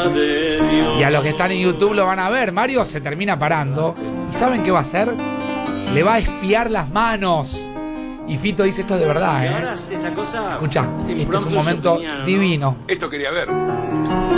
Y a los que están en YouTube lo van a ver. Mario se termina parando. ¿Y saben qué va a hacer? Le va a espiar las manos. Y Fito dice esto es de verdad, Y ahora haces la cosa. Escuchá, este es un momento divino. Esto quería ver.